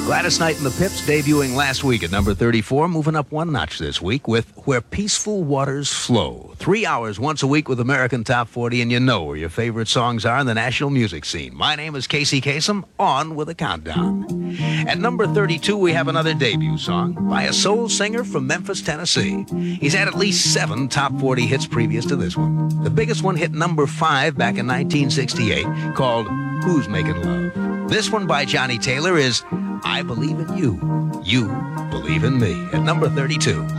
Gladys Knight and the Pips debuting last week at number 34, moving up one notch this week with Where Peaceful Waters Flow. 3 hours once a week with American Top 40, and you know where your favorite songs are in the national music scene. My name is Casey Kasem, on with a countdown. At number 32, we have another debut song by a soul singer from Memphis, Tennessee. He's had at least 7 top 40 hits previous to this one. The biggest one hit number 5 back in 1968, called Who's Making Love? This one by Johnny Taylor is I Believe in You, You Believe in Me, at number 32.